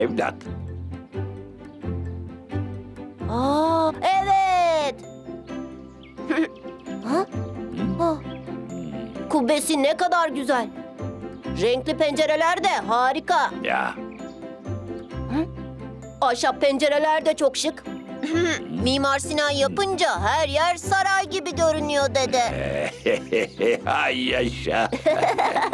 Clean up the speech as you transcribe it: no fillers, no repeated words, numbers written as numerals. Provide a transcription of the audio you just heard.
evlat. Aa, evet. Ha? Ah. Kubbesi ne kadar güzel. Renkli pencereler de harika. Ya. Ahşap pencereler de çok şık. Mimar Sinan yapınca her yer saray gibi görünüyor dede. Hay yaşa.